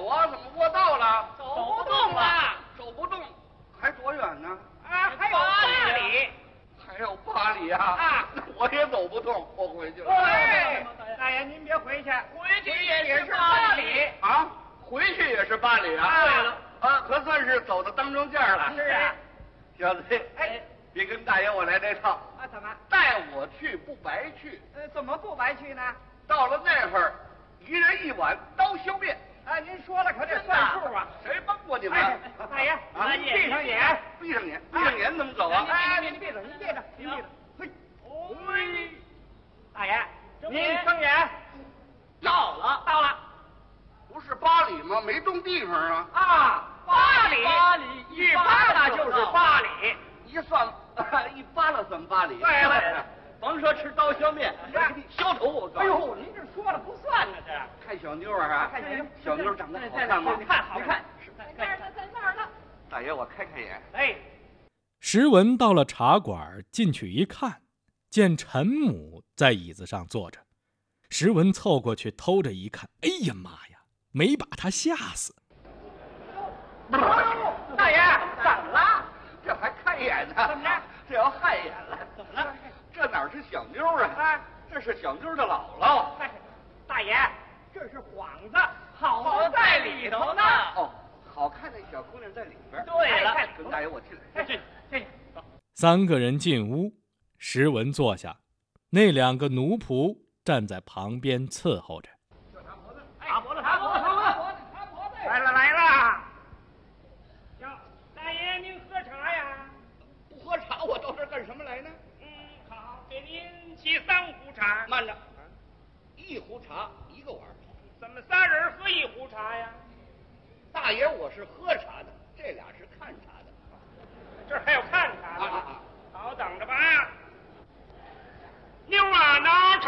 啊，怎么过道了？ 走不动了， 走不动，还多远呢？ 啊，还有8里， 还有8里啊！ 啊， 我也走不动，我回去了。 哎，大爷您别回去，回去也是8里啊，回去也是8里啊！ 对了， 啊，可算是走到当中间了。 是啊， 小子， 哎， 别跟大爷我来这套啊，怎么？ 带我去不白去。 怎么不白去呢？ 到了那会儿，一人1碗刀削面。 啊，您说了可得算数啊！ 谁帮过你们？ 大爷，您闭上眼， 闭上眼，闭上眼怎么走啊？ 哎，您闭着，您闭着，您闭着。嘿，嘿，大爷，您睁眼。到了， 不是8里吗？没动地方啊！ 啊，8里，一扒拉就是8里， 一算一扒拉算8里。 对了， 甭说吃刀削面，我给你削头我告诉你。 哎呦，您这说了不算呢，这看小妞啊， 看小妞长得好看吗？ 你看， 在那儿呢。 大爷，我开眼。 哎， 石文到了茶馆，进去一看，见陈母在椅子上坐着。石文凑过去偷着一看，哎呀妈呀，没把他吓死。 大爷，怎么了？ 这还开眼呢？ 怎么着？ 这要害眼了？ 怎么了？ 这哪是小妞啊？这是小妞的姥姥。 大爷，这是幌子，好在里头呢。 哦，好看的小姑娘在里边。 对了， 跟大爷我进来。 这 3个人进屋，石文坐下，那2个奴仆站在旁边伺候着。 擦脖子，来了。哟，大爷您喝茶呀？ 不喝茶，我到这儿干什么来呢？ 好，给您沏3壶茶。 慢着，1壶茶1个碗。 怎么3人喝1壶茶呀？ 大爷，我是喝茶的，这俩是看茶的。